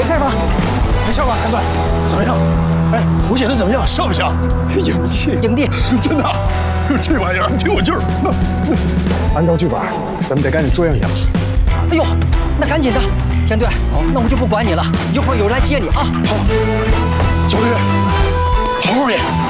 事吧？ 还行吧，韩队。怎么样？哎，我写的怎么样？像不像？影帝， 影帝， 真的，这玩意儿挺有劲儿。按照剧本，咱们得赶紧追上去了。 哎呦，那赶紧的，田队，那我就不管你了，一会儿有人来接你啊。 好，小队，好好演。